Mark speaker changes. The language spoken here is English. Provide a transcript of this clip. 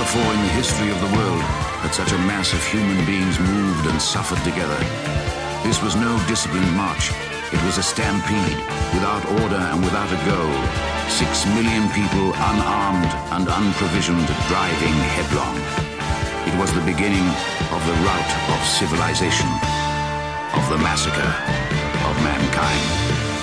Speaker 1: before in the history of the world had such a mass of human beings moved and suffered together. This was no disciplined march. It was a stampede, without order and without a goal. 6 million people, unarmed and unprovisioned, driving headlong. It was the beginning of the rout of civilization, of the massacre of mankind.